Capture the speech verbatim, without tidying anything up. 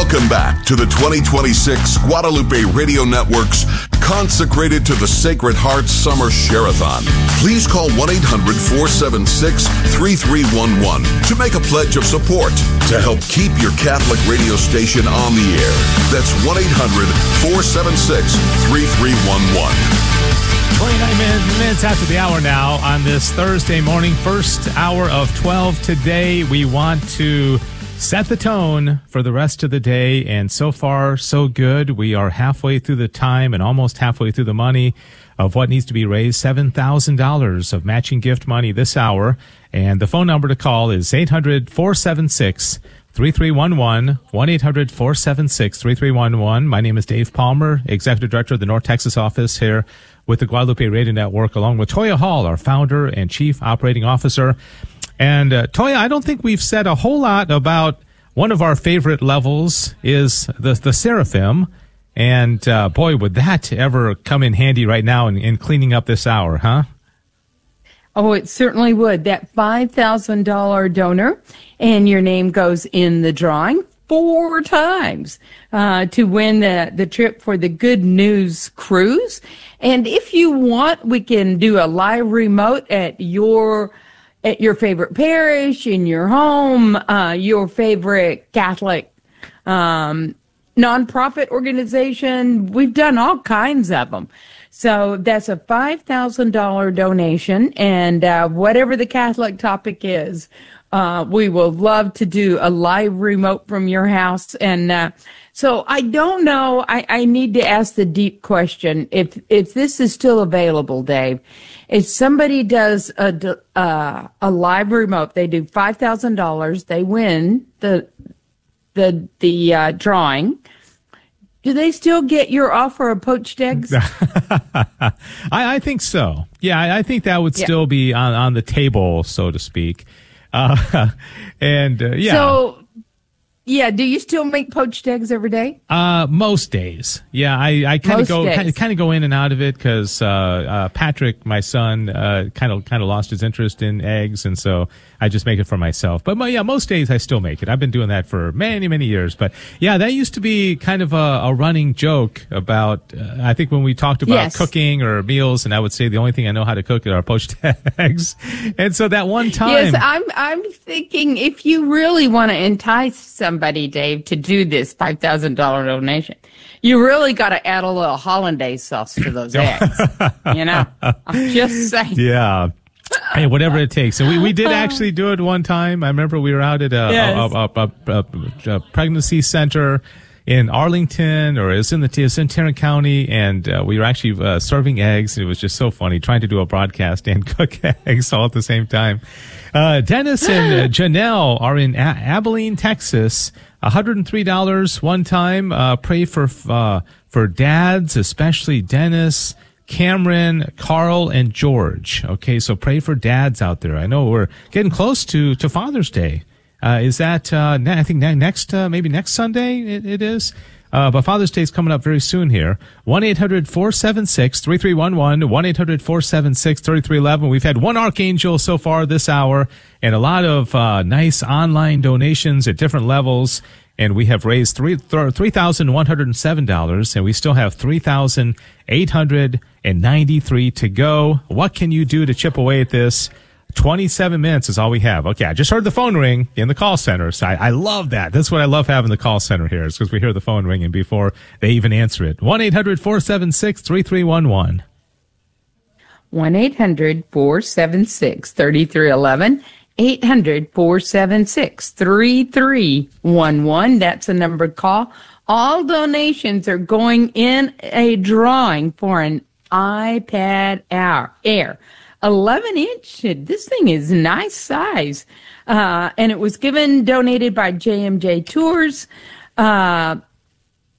Welcome back to the twenty twenty-six Guadalupe Radio Network's Consecrated to the Sacred Heart Summer Share-a-thon. Please call one eight hundred four seven six three three one one to make a pledge of support to help keep your Catholic radio station on the air. That's one eight hundred four seven six three three one one. twenty-nine minutes after the hour now on this Thursday morning, first hour of twelve today. We want to set the tone for the rest of the day, and so far, so good. We are halfway through the time and almost halfway through the money of what needs to be raised, seven thousand dollars of matching gift money this hour. And the phone number to call is eight hundred four seven six three three one one, one eight hundred four seven six three three one one. My name is Dave Palmer, Executive Director of the North Texas office here with the Guadalupe Radio Network, along with Toya Hall, our founder and Chief Operating Officer. And uh, Toya, I don't think we've said a whole lot about one of our favorite levels is the the Seraphim. And uh, boy, would that ever come in handy right now in, in cleaning up this hour, huh? Oh, it certainly would. That five thousand dollars donor, and your name goes in the drawing four times uh, to win the, the trip for the Good News Cruise. And if you want, we can do a live remote at your at your favorite parish, in your home, uh, your favorite Catholic um, nonprofit organization. We've done all kinds of them. So that's a five thousand dollars donation, and uh, whatever the Catholic topic is, uh, we will love to do a live remote from your house. And uh, so I don't know, I, I need to ask the deep question, if if this is still available, Dave. If somebody does a, uh, a live remote, they do five thousand dollars, they win the, the, the uh, drawing. Do they still get your offer of poached eggs? I, I think so. Yeah, I, I think that would yeah. still be on, on the table, so to speak. Uh, and uh, yeah. So, yeah, do you still make poached eggs every day? Uh, most days. Yeah, I, I kind of go kind of, kind of go in and out of it because uh, uh, Patrick, my son, uh, kind of kind of lost his interest in eggs, and so I just make it for myself. But yeah, most days I still make it. I've been doing that for many, many years. But yeah, that used to be kind of a, a running joke about, uh, I think when we talked about yes. cooking or meals, and I would say the only thing I know how to cook are poached eggs. And so that one time. Yes, I'm, I'm thinking if you really want to entice somebody, Dave, to do this five thousand dollars donation, you really got to add a little hollandaise sauce to those eggs. You know, I'm just saying. Yeah. Hey, whatever it takes. And we, we did actually do it one time. I remember we were out at a, yes. a, a, a, a, a pregnancy center in Arlington, or it was in the it was in Tarrant County, and uh, we were actually uh, serving eggs. And it was just so funny trying to do a broadcast and cook eggs all at the same time. Uh, Dennis and uh, Janelle are in a- Abilene, Texas. one hundred three dollars one time. Uh, pray for uh, for dads, especially Dennis, Cameron, Carl, and George. Okay, so pray for dads out there. I know we're getting close to, to Father's Day. Uh, is that, uh, ne- I think ne- next, uh, maybe next Sunday it, it is? Uh, but Father's Day is coming up very soon here. one eight hundred four seven six three three one one, one eight hundred four seven six three three one one. We've had one Archangel so far this hour, and a lot of uh, nice online donations at different levels. And we have raised three three thousand one hundred seven dollars, and we still have three thousand eight hundred ninety-three to go. What can you do to chip away at this? twenty-seven minutes is all we have. Okay, I just heard the phone ring in the call center. So I, I love that. That's what I love having the call center here, is because we hear the phone ringing before they even answer it. one eight hundred four seven six three three one one. one eight hundred four seven six three three one one. eight hundred four seven six three three one one. That's a number to call. All donations are going in a drawing for an iPad Air. eleven inch. This thing is nice size. Uh, and it was given, donated by J M J Tours. Uh,